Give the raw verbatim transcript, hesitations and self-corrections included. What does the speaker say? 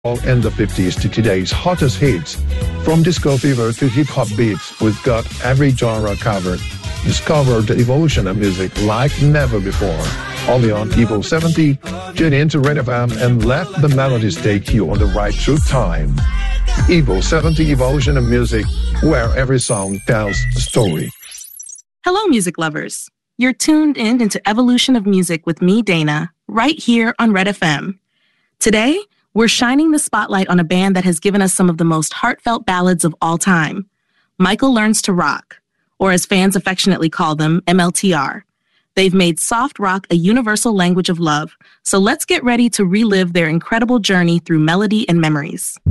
In the fifties to today's hottest hits. From disco fever to hip-hop beats, we've got every genre covered. Discover the evolution of music like never before. Only on Evo seventy, tune in to Red F M and let the melodies take you on the right through time. Evo seventy Evolution of Music, where every song tells a story. Hello, music lovers. You're tuned in into Evolution of Music with me, Dana, right here on Red F M. Today, we're shining the spotlight on a band that has given us some of the most heartfelt ballads of all time. Michael Learns to Rock, or as fans affectionately call them, M L T R. They've made soft rock a universal language of love, so let's get ready to relive their incredible journey through melody and memories.